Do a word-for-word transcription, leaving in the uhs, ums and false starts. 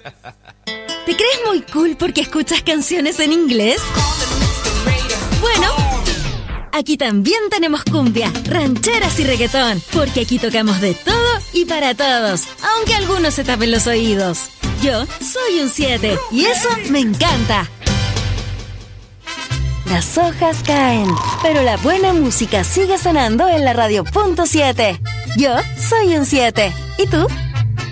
¿Te crees muy cool porque escuchas canciones en inglés? Bueno, aquí también tenemos cumbia, rancheras y reggaetón, porque aquí tocamos de todo y para todos, aunque algunos se tapen los oídos. Yo soy un siete y eso me encanta. Las hojas caen, pero la buena música sigue sonando en la radio punto siete. Yo soy un siete. ¿Y tú?